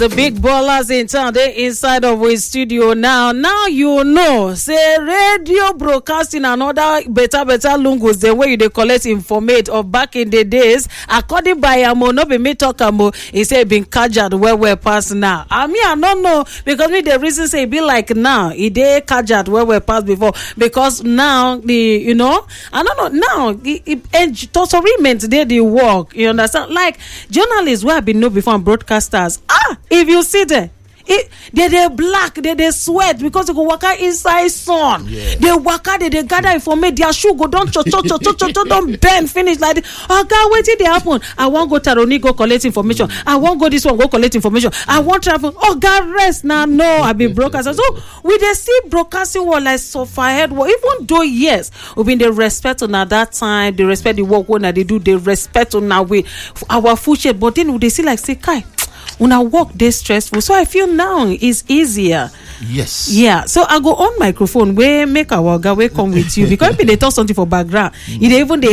The big ballers in town, they inside of our studio now. Now you know, say radio broadcasting and other better lungos the way they collect informate of back in the days. According by Amo, no be me talk Amo, he say been kajad where pass now. I don't know because me the reason say be like now, he dey kajad where pass before because now the I don't know now entertainment they work. You understand? Like journalists who have been know before and broadcasters. If you see them, they black, they sweat because they go waka inside sun. Yeah. They waka, they gather information. Their shoe go don't don't bend finish like this. Oh God, wait till they happen. I won't go Taroni go collect information. I won't go this one go collect information. I won't travel. Oh God, rest now. No, I be broadcaster. So we they see broadcasting world like so far ahead. Even though yes, we been the respect on at that time, they respect the work when they do, they respect on our way, our food shit. But then they see like say Kai. When I work, they stressful. So I feel now is easier. Yes. Yeah. So I go on microphone where make our guy come with you because if they talk something for background, it even they